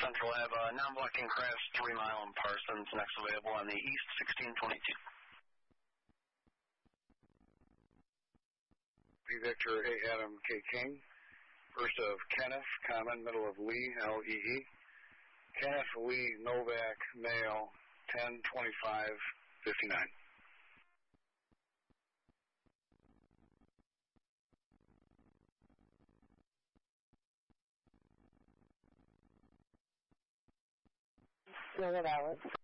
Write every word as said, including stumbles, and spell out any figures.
Central Ave, uh, non-blocking crash, three mile and Parsons, next available on the east, sixteen twenty-two. V Victor, A Adam, K King. First of Kenneth, common, middle of Lee, L E E. Kenneth Lee Novak, male, ten twenty-five fifty-nine. Still at Alice.